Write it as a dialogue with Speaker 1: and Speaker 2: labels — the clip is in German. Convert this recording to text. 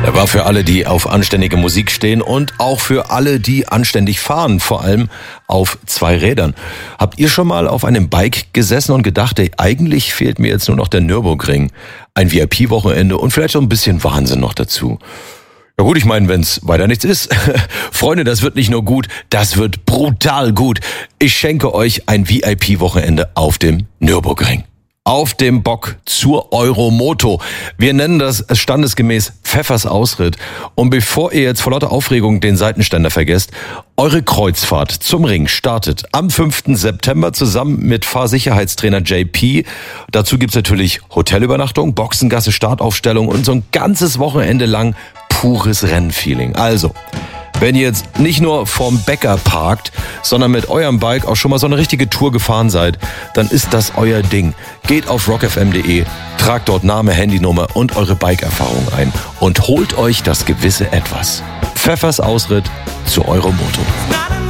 Speaker 1: Der war für alle, die auf anständige Musik stehen und auch für alle, die anständig fahren, vor allem auf 2 Rädern. Habt ihr schon mal auf einem Bike gesessen und gedacht, ey, eigentlich fehlt mir jetzt nur noch der Nürburgring, ein VIP-Wochenende und vielleicht so ein bisschen Wahnsinn noch dazu? Ja gut, ich meine, wenn's weiter nichts ist. Freunde, das wird nicht nur gut, das wird brutal gut. Ich schenke euch ein VIP-Wochenende auf dem Nürburgring. Auf dem Bock zur Euromoto. Wir nennen das standesgemäß Pfeffers Ausritt. Und bevor ihr jetzt vor lauter Aufregung den Seitenständer vergesst, eure Kreuzfahrt zum Ring startet am 5. September zusammen mit Fahrsicherheitstrainer JP. Dazu gibt's natürlich Hotelübernachtung, Boxengasse, Startaufstellung und so ein ganzes Wochenende lang pures Rennfeeling. Also, wenn ihr jetzt nicht nur vorm Bäcker parkt, sondern mit eurem Bike auch schon mal so eine richtige Tour gefahren seid, dann ist das euer Ding. Geht auf rockfm.de, tragt dort Name, Handynummer und eure Bike-Erfahrung ein und holt euch das gewisse Etwas. Pfeffers Ausritt zu Euromoto.